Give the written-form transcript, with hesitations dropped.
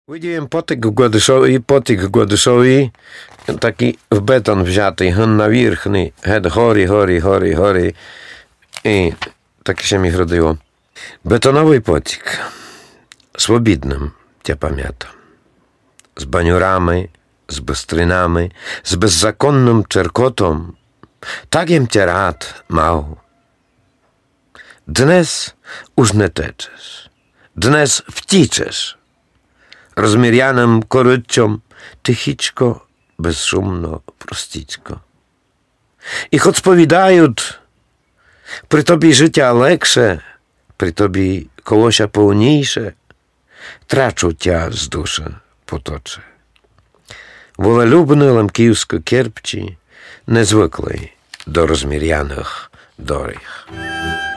Видіємо потік Гладишовий, такий в бетон взятий, ген навірхний, геть горі. І так ще міг родило. Бетоновий потік, свобідним, тя пам'ята. З банюрами, з бистринами, з беззаконним черкотом. Так єм тя рад мав. Днес уж не течеш, днес втічеш. Розміряним корицем тихічко, безшумно, простічко. І хоч сповідають, при тобі життя легше, при тобі колося повніше, трачу тя з душа поточе. Волелюбний Лемківсько-Керпчі не звикли до розміряних доріг.